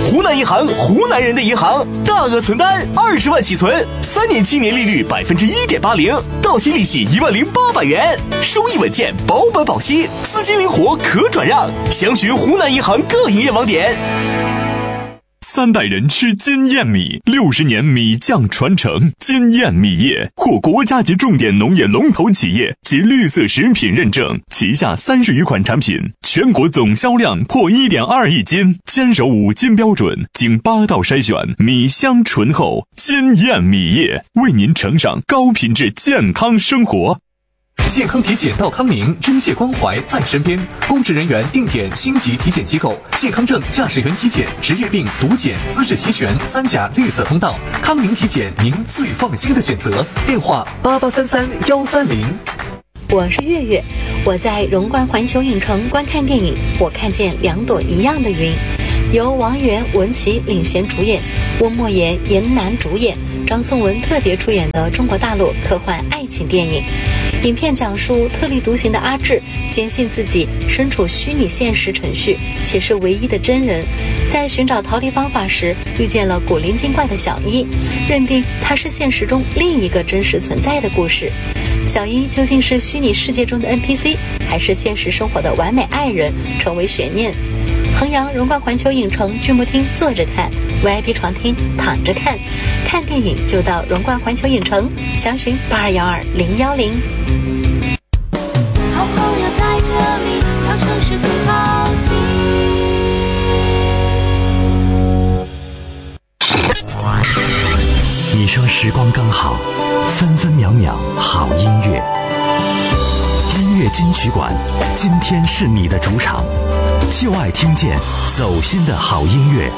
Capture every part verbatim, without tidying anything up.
湖南银行，湖南人的银行，大额存单二十万起存，三年期年利率百分之一点八零，到期利息一万零八百元，收益稳健，保本保息，资金灵活可转让。详询湖南银行各营业网点。 三代人吃金燕米，六十年米酱传承。金燕米业获国家级重点农业龙头企业及绿色食品认证，旗下三十余款产品，全国总销量破 一点二亿斤，坚守五金标准，经八道筛选，米香醇厚。金燕米业为您呈上高品质健康生活。 健康体检到康宁，真切关怀在身边。公职人员定点星级体检机构，健康证、驾驶员体检、职业病、毒检、资质齐全，三甲绿色通道。康宁体检，您最放心的选择。电话八八三三幺三零。 我是月月，我在荣冠环球影城观看电影《我看见两朵一样的云》，由王源、文琪领衔主演，温莫言、严楠主演，张颂文特别出演的中国大陆科幻爱情电影。影片讲述特立独行的阿志坚信自己身处虚拟现实程序，且是唯一的真人，在寻找逃离方法时遇见了古灵精怪的小一，认定他是现实中另一个真实存在的故事。小一究竟是虚拟世界中的 N P C， 还是现实生活的完美爱人，成为悬念。衡阳荣冠环球影城剧目厅坐着看， V I P 床厅躺着看，看电影就到荣冠环球影城，详询八二幺二零幺零。 好朋友在这里，让城市更好听。 你说时光刚好，分分秒秒好音乐。音乐金曲馆，今天是你的主场，就爱听见走心的好音乐。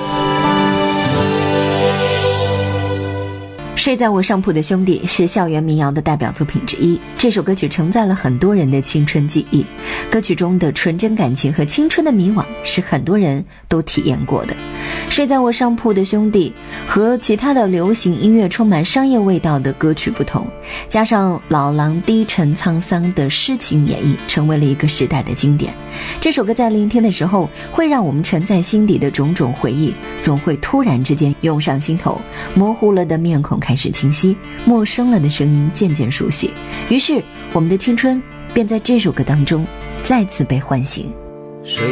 睡在我上铺的兄弟是校园民谣的代表作品之一，这首歌曲承载了很多人的青春记忆，歌曲中的纯真感情和青春的迷惘是很多人都体验过的。睡在我上铺的兄弟和其他的流行音乐充满商业味道的歌曲不同，加上老狼低沉沧桑的诗情演绎，成为了一个时代的经典。这首歌在聆听的时候，会让我们沉在心底的种种回忆总会突然之间涌上心头，模糊了的面孔开始清晰，陌生了的声音渐渐熟悉，于是我们的青春便在这首歌当中再次被唤醒。